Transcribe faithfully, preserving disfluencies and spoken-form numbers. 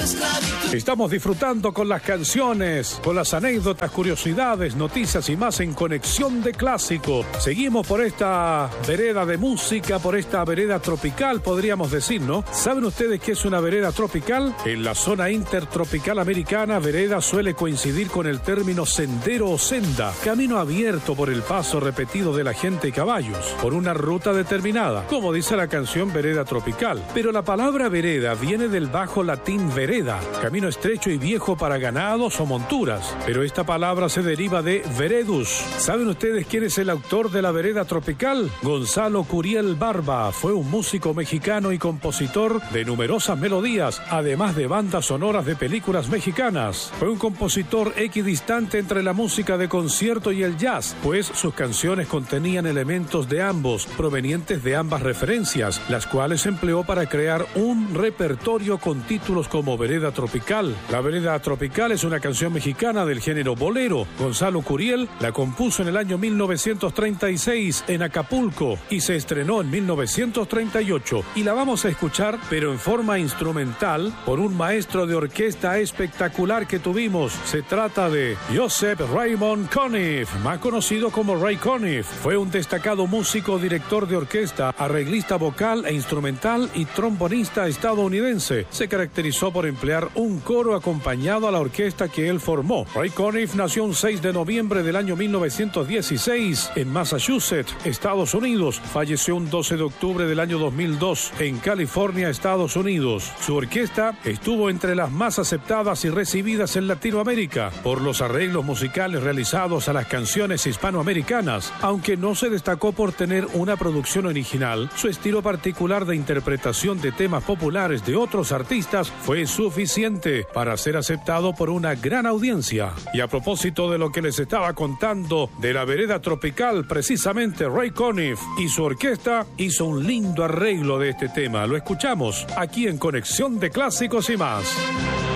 esclavitud. Estamos disfrutando con las canciones, con las anécdotas, curiosidades, noticias y más en Conexión de Clásico. Seguimos por esta vereda de música, por esta vereda tropical, podríamos decir, ¿no? ¿Saben ustedes qué es una vereda tropical? En la zona intertropical americana, vereda suele coincidir con el término sendero o senda, camino abierto por el paso repetido de la gente y caballos, por una ruta determinada, como dice la canción Vereda Tropical. Pero la palabra vereda viene del bajo latín vereda, camino estrecho y viejo para ganados o monturas, pero esta palabra se deriva de veredus. ¿Saben ustedes quién es el autor de la vereda tropical? Gonzalo Curiel Barba fue un músico mexicano y compositor de numerosas melodías, además de bandas sonoras de películas mexicanas. Fue un compositor equidistante entre la música de concierto y el jazz, pues sus canciones contenían elementos de ambos, provenientes de ambas referencias, las cuales empleó para crear un repertorio con títulos como Vereda Tropical. La Vereda Tropical es una canción mexicana del género bolero. Gonzalo Curiel la compuso en el año mil novecientos treinta y seis en Acapulco y se estrenó en mil novecientos treinta y ocho, y la vamos a escuchar, pero en forma instrumental, por un maestro de orquesta espectacular que tuvimos. Se trata de Joseph Raymond Conniff, más conocido como Ray Conniff. Fue un destacado músico, director de orquesta, arreglista vocal e instrumental y trombonista estadounidense. Se caracterizó por emplear un coro acompañado a la orquesta que él formó. Ray Conniff nació un seis de noviembre del año mil novecientos dieciséis en Massachusetts, Estados Unidos. Falleció un doce de octubre del año dos mil dos en California, Estados Unidos. Su orquesta estuvo entre las más aceptadas y recibidas en Latinoamérica por los arreglos musicales realizados a las canciones hispanoamericanas. Aunque no se destacó por tener una producción original, su estilo particular de interpretación de temas populares de otros artistas fue suficiente para ser aceptado por una gran audiencia. Y a propósito de lo que les estaba contando de la vereda tropical, precisamente Ray Conniff y su orquesta hizo un lindo arreglo de este tema. Lo escuchamos aquí en Conexión de Clásicos y más.